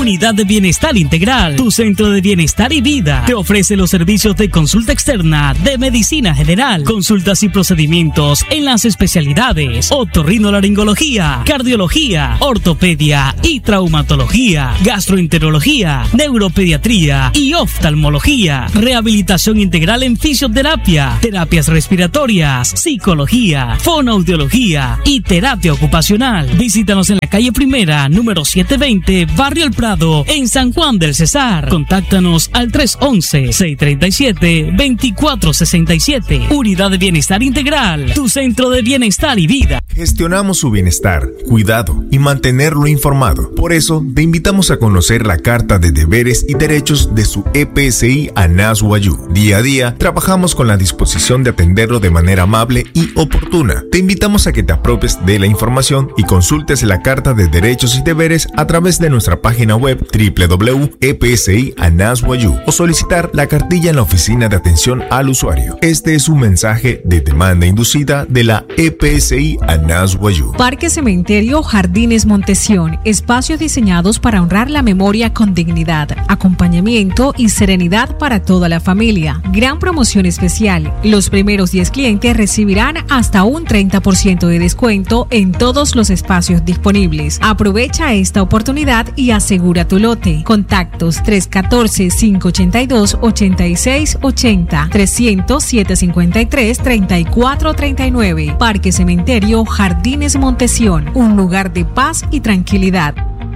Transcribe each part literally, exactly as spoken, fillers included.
Unidad de Bienestar Integral, tu centro de bienestar y vida. Te ofrece los servicios de consulta externa, de medicina general, consultas y procedimientos en las especialidades otorrinolaringología, cardiología, ortopedia y traumatología, gastroenterología, neuropediatría y oftalmología, rehabilitación integral en fisioterapia, terapias respiratorias, psicología, fonoaudiología y terapia ocupacional. Visítanos en la calle Primera, número setecientos veinte, Barrio El Prado, en San Juan del Cesar. Contáctanos al tres once, seiscientos treinta y siete, veinticuatro sesenta y siete. Unidad de Bienestar Integral, tu centro de bienestar y vida. Gestionamos su bienestar, cuidado y mantenerlo informado. Por eso, te invitamos a conocer la Carta de Deberes y Derechos de su E P S I Anas Wayuu. Día a día, trabajamos con la disposición de atenderlo de manera amable y oportuna. Te invitamos a que te apropies de la información y consultes la Carta de Derechos y Deberes a través de nuestra página web doble u doble u doble u punto e p s i anas wayuu o solicitar la cartilla en la oficina de atención al usuario. Este es un mensaje de demanda inducida de la E P S I Anas Wayuu. Parque Cementerio Jardines Montesión, espacios diseñados para honrar la memoria con dignidad, acompañamiento y serenidad para toda la familia. Gran promoción especial. Los primeros diez clientes recibirán hasta un treinta por ciento de descuento en todos los espacios disponibles. Aprovecha esta oportunidad y asegura tu lote. Contactos tres uno cuatro, cinco ocho dos, ocho seis ocho cero, trescientos, setecientos cincuenta y tres, treinta y cuatro treinta y nueve. Parque Cementerio Jardines Montesión, un lugar de paz y tranquilidad.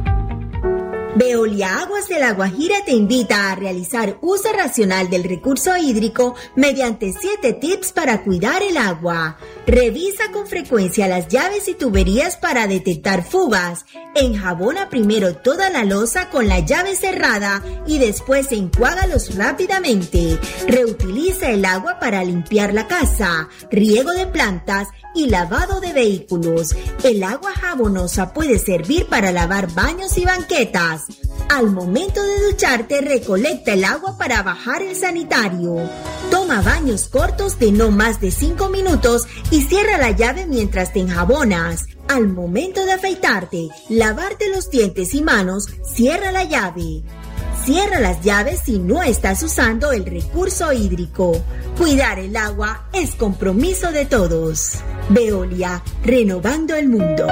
Veolia Aguas de La Guajira te invita a realizar uso racional del recurso hídrico mediante siete tips para cuidar el agua. Revisa con frecuencia las llaves y tuberías para detectar fugas. Enjabona primero toda la loza con la llave cerrada y después enjuágalos rápidamente. Reutiliza el agua para limpiar la casa, riego de plantas y lavado de vehículos. El agua jabonosa puede servir para lavar baños y banquetas. Al momento de ducharte, recolecta el agua para bajar el sanitario. Toma baños cortos de no más de cinco minutos y cierra la llave mientras te enjabonas. Al momento de afeitarte, lavarte los dientes y manos, cierra la llave. Cierra las llaves si no estás usando el recurso hídrico. Cuidar el agua es compromiso de todos. Veolia, renovando el mundo.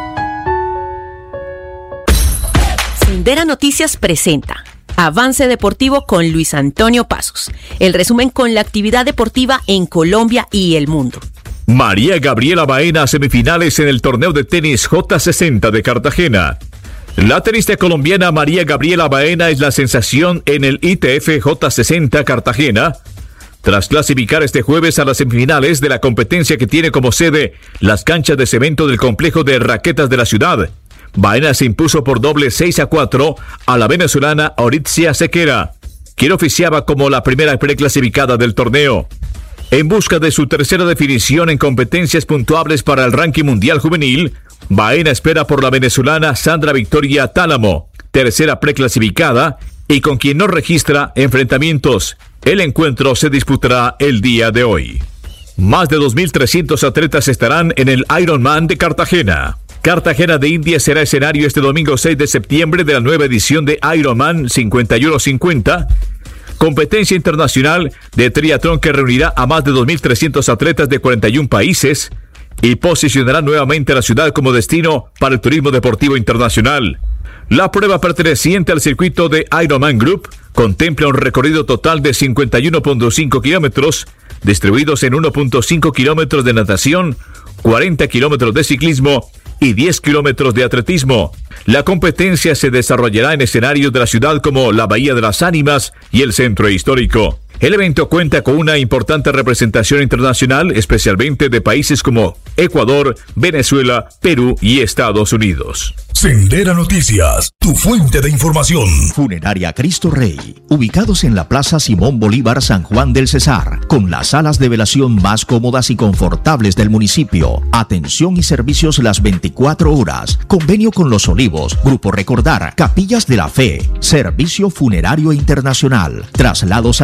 Sendera Noticias presenta Avance Deportivo con Luis Antonio Pasos. El resumen con la actividad deportiva en Colombia y el mundo. María Gabriela Baena, semifinales en el torneo de tenis J sesenta de Cartagena. La tenista colombiana María Gabriela Baena es la sensación en el I T F J sesenta Cartagena, tras clasificar este jueves a las semifinales de la competencia que tiene como sede las canchas de cemento del complejo de raquetas de la ciudad. Baena se impuso por doble seis a cuatro a la venezolana Oritzia Sequera, quien oficiaba como la primera preclasificada del torneo. En busca de su tercera definición en competencias puntuables para el ranking mundial juvenil, Baena espera por la venezolana Sandra Victoria Tálamo, tercera preclasificada y con quien no registra enfrentamientos. El encuentro se disputará el día de hoy. Más de dos mil trescientos atletas estarán en el Ironman de Cartagena. Cartagena de Indias será escenario este domingo seis de septiembre de la nueva edición de Ironman cincuenta y uno cincuenta, competencia internacional de triatlón que reunirá a más de dos mil trescientos atletas de cuarenta y un países y posicionará nuevamente a la ciudad como destino para el turismo deportivo internacional. La prueba perteneciente al circuito de Ironman Group contempla un recorrido total de cincuenta y uno punto cinco kilómetros, distribuidos en uno punto cinco kilómetros de natación, cuarenta kilómetros de ciclismo y diez kilómetros de atletismo. La competencia se desarrollará en escenarios de la ciudad como la Bahía de las Ánimas y el Centro Histórico. El evento cuenta con una importante representación internacional, especialmente de países como Ecuador, Venezuela, Perú y Estados Unidos. Sendera Noticias, tu fuente de información. Funeraria Cristo Rey, ubicados en la Plaza Simón Bolívar, San Juan del Cesar, con las salas de velación más cómodas y confortables del municipio. Atención y servicios las veinticuatro horas. Convenio con Los Olivos, Grupo Recordar, Capillas de la Fe, Servicio Funerario Internacional, traslados a nivel nacional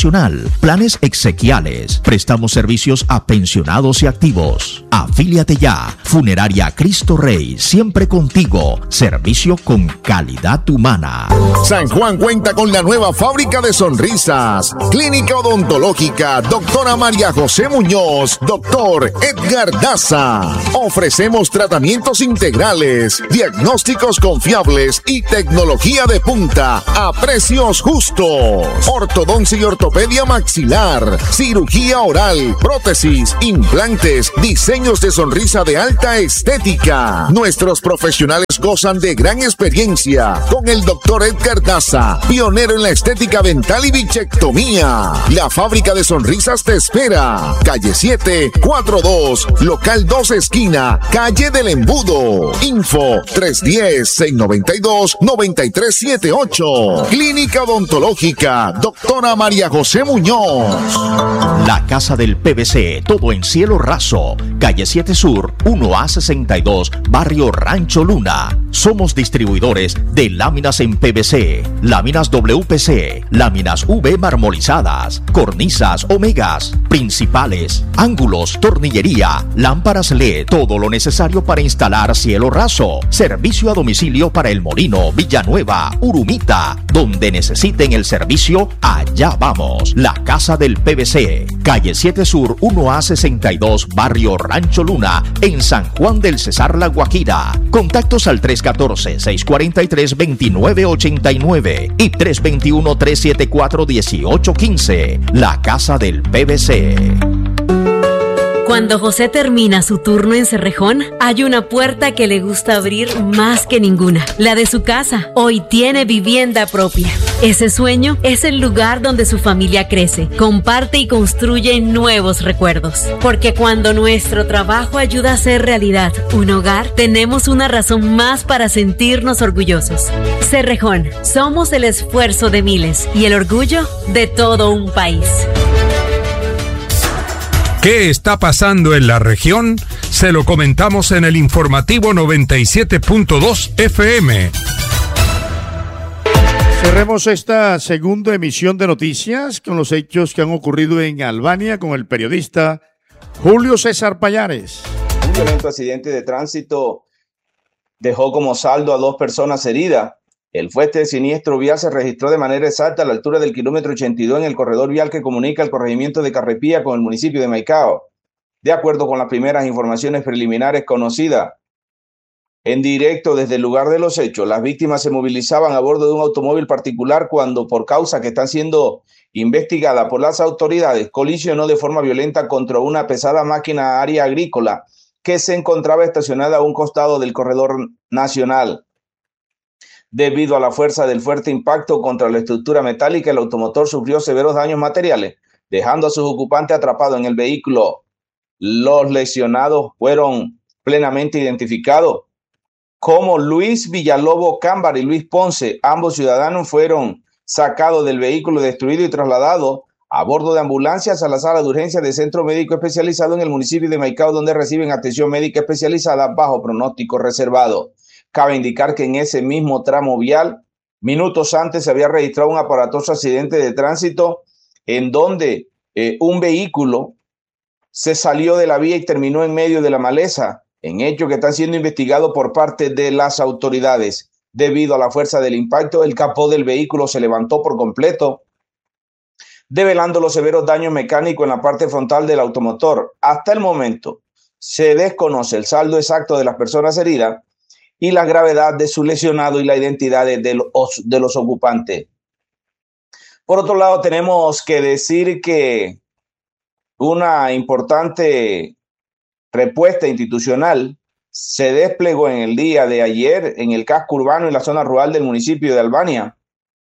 vacacional, planes exequiales. Prestamos servicios a pensionados y activos. Afíliate ya. Funeraria Cristo Rey, siempre contigo. Servicio con calidad humana. San Juan cuenta con la nueva fábrica de sonrisas. Clínica Odontológica Doctora María José Muñoz, Doctor Edgar Daza. Ofrecemos tratamientos integrales, diagnósticos confiables y tecnología de punta a precios justos. Ortodoncia y ortopedia maxilar, cirugía oral, prótesis, implantes, diseños de sonrisa de alta estética. Nuestros profesionales gozan de gran experiencia con el doctor Edgar Daza, pionero en la estética dental y bichectomía. La fábrica de sonrisas te espera. Calle siete, cuatro dos, local dos esquina, calle del Embudo. Info tres uno cero, seis nueve dos, nueve tres siete ocho. Clínica Odontológica Doctora María José Muñoz. La Casa del P V C, todo en cielo raso. Calle siete Sur, uno A sesenta y dos, Barrio Rancho Luna. Somos distribuidores de láminas en P V C, láminas W P C, láminas U V marmolizadas, cornisas Omegas, principales, ángulos, tornillería, lámparas L E D, todo lo necesario para instalar cielo raso. Servicio a domicilio para El Molino, Villanueva, Urumita. Donde necesiten el servicio, allá vamos. La Casa del P V C, calle siete Sur, uno A sesenta y dos, Barrio Rancho Luna, en San Juan del Cesar, La Guajira. Contactos al tres uno cuatro, seis cuatro tres, dos nueve ocho nueve y tres dos uno, tres siete cuatro, uno ocho uno cinco. La Casa del P V C. Cuando José termina su turno en Cerrejón, hay una puerta que le gusta abrir más que ninguna, la de su casa. Hoy tiene vivienda propia. Ese sueño es el lugar donde su familia crece, comparte y construye nuevos recuerdos. Porque cuando nuestro trabajo ayuda a hacer realidad un hogar, tenemos una razón más para sentirnos orgullosos. Cerrejón, somos el esfuerzo de miles y el orgullo de todo un país. ¿Qué está pasando en la región? Se lo comentamos en el informativo noventa y siete punto dos F M. Cerremos esta segunda emisión de noticias con los hechos que han ocurrido en Albania con el periodista Julio César Payares. Un violento accidente de tránsito dejó como saldo a dos personas heridas. El fuerte siniestro vial se registró de manera exacta a la altura del kilómetro ochenta y dos en el corredor vial que comunica el corregimiento de Carrepía con el municipio de Maicao. De acuerdo con las primeras informaciones preliminares conocidas, en directo desde el lugar de los hechos, las víctimas se movilizaban a bordo de un automóvil particular cuando, por causas que están siendo investigadas por las autoridades, colisionó de forma violenta contra una pesada máquina área agrícola que se encontraba estacionada a un costado del corredor nacional. Debido a la fuerza del fuerte impacto contra la estructura metálica, el automotor sufrió severos daños materiales, dejando a sus ocupantes atrapados en el vehículo. Los lesionados fueron plenamente identificados como Luis Villalobo Cámbar y Luis Ponce. Ambos ciudadanos fueron sacados del vehículo destruido y trasladados a bordo de ambulancias a la sala de urgencias del Centro Médico Especializado en el municipio de Maicao, donde reciben atención médica especializada bajo pronóstico reservado. Cabe indicar que en ese mismo tramo vial, minutos antes se había registrado un aparatoso accidente de tránsito en donde eh, un vehículo se salió de la vía y terminó en medio de la maleza, en hecho que están siendo investigados por parte de las autoridades. Debido a la fuerza del impacto, el capó del vehículo se levantó por completo, develando los severos daños mecánicos en la parte frontal del automotor. Hasta el momento se desconoce el saldo exacto de las personas heridas y la gravedad de su lesionado y la identidad de, de, los, de los ocupantes. Por otro lado, tenemos que decir que una importante respuesta institucional se desplegó en el día de ayer en el casco urbano y la zona rural del municipio de Albania,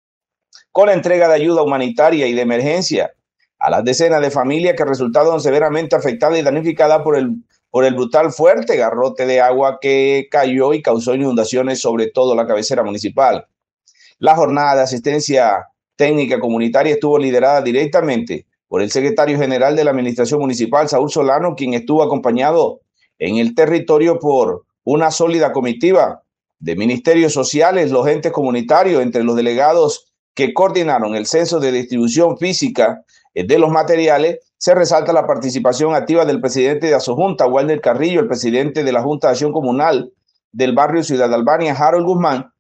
con la entrega de ayuda humanitaria y de emergencia a las decenas de familias que resultaron severamente afectadas y damnificadas por el por el brutal fuerte garrote de agua que cayó y causó inundaciones sobre todo la cabecera municipal. La jornada de asistencia técnica comunitaria estuvo liderada directamente por el secretario general de la Administración Municipal, Saúl Solano, quien estuvo acompañado en el territorio por una sólida comitiva de ministerios sociales, los entes comunitarios, entre los delegados que coordinaron el censo de distribución física de los materiales, se resalta la participación activa del presidente de Asojunta, Walter Carrillo, el presidente de la Junta de Acción Comunal del barrio Ciudad Albania, Harold Guzmán,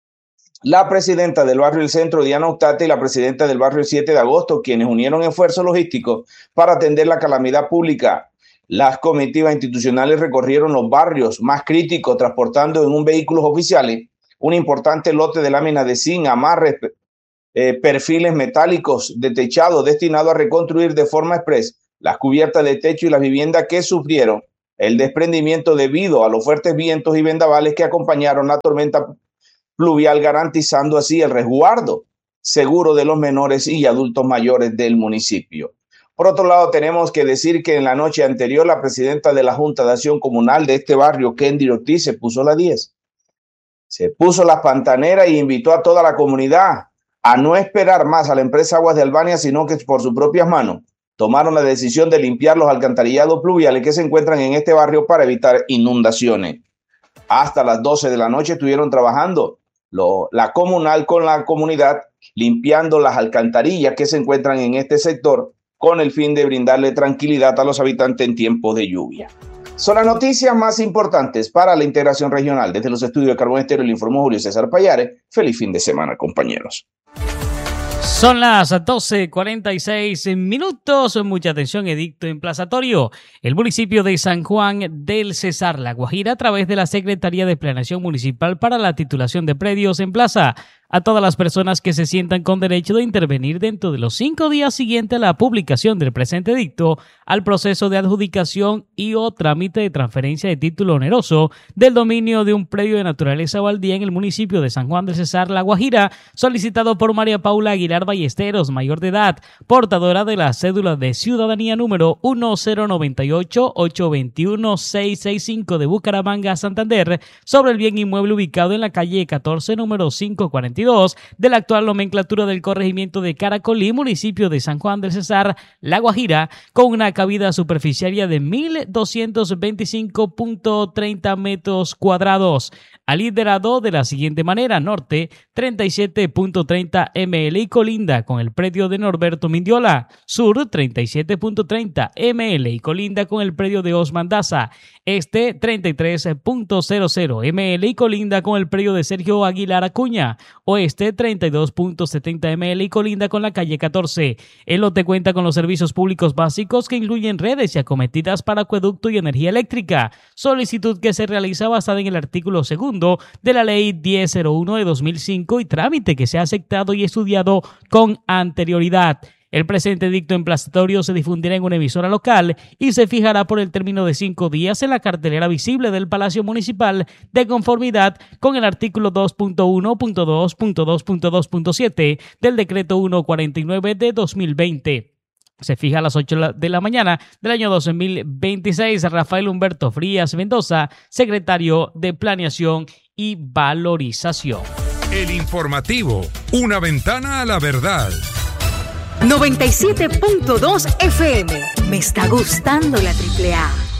la presidenta del barrio El Centro, Diana Octate, y la presidenta del barrio siete de agosto, quienes unieron esfuerzos logísticos para atender la calamidad pública. Las comitivas institucionales recorrieron los barrios más críticos, transportando en un vehículos oficiales un importante lote de láminas de zinc, amarres, eh, perfiles metálicos de techado destinado a reconstruir de forma express las cubiertas de techo y las viviendas que sufrieron el desprendimiento debido a los fuertes vientos y vendavales que acompañaron la tormenta pluvial, garantizando así el resguardo seguro de los menores y adultos mayores del municipio. Por otro lado, tenemos que decir que en la noche anterior la presidenta de la Junta de Acción Comunal de este barrio, Kendi Ortiz, se puso la diez. Se puso las pantaneras y invitó a toda la comunidad a no esperar más a la empresa Aguas de Albania, sino que por sus propias manos tomaron la decisión de limpiar los alcantarillados pluviales que se encuentran en este barrio para evitar inundaciones. Hasta las doce de la noche estuvieron trabajando lo, la comunal con la comunidad, limpiando las alcantarillas que se encuentran en este sector, con el fin de brindarle tranquilidad a los habitantes en tiempos de lluvia. Son las noticias más importantes para la integración regional. Desde los estudios de Carbón Estéreo le informó Julio César Payares. Feliz fin de semana, compañeros. Son las doce cuarenta y seis minutos. Mucha atención, edicto emplazatorio. El municipio de San Juan del Cesar, La Guajira, a través de la Secretaría de Planeación Municipal para la titulación de predios, emplaza a todas las personas que se sientan con derecho de intervenir dentro de los cinco días siguientes a la publicación del presente edicto al proceso de adjudicación y o trámite de transferencia de título oneroso del dominio de un predio de naturaleza baldía en el municipio de San Juan del Cesar, La Guajira, solicitado por María Paula Aguilar Ballesteros, mayor de edad, portadora de la cédula de ciudadanía número uno cero nueve ocho, ocho dos uno, seis seis cinco de Bucaramanga, Santander, sobre el bien inmueble ubicado en la calle catorce, número quinientos cuarenta y dos de la actual nomenclatura del corregimiento de Caracolí, municipio de San Juan del Cesar, La Guajira, con una cabida superficiaria de mil doscientos veinticinco punto treinta metros cuadrados, aliderado de la siguiente manera: norte treinta y siete punto treinta metros y colinda con el predio de Norberto Mindiola, sur treinta y siete punto treinta metros y colinda con el predio de Osman Daza, este treinta y tres punto cero cero metros y colinda con el predio de Sergio Aguilar Acuña, oeste treinta y dos punto setenta metros y colinda con la calle catorce. El lote cuenta con los servicios públicos básicos que incluyen redes y acometidas para acueducto y energía eléctrica, solicitud que se realiza basada en el artículo segundo de la ley diez cero uno de dos mil cinco y trámite que se ha aceptado y estudiado con anterioridad. El presente edicto emplazatorio se difundirá en una emisora local y se fijará por el término de cinco días en la cartelera visible del Palacio Municipal, de conformidad con el artículo dos punto uno punto dos punto dos punto dos punto siete del decreto ciento cuarenta y nueve de dos mil veinte. Se fija a las ocho de la mañana del año dos mil veintiséis. Rafael Humberto Frías Mendoza, secretario de Planeación y Valorización. El informativo, una ventana a la verdad. noventa y siete punto dos F M. Me está gustando la triple A.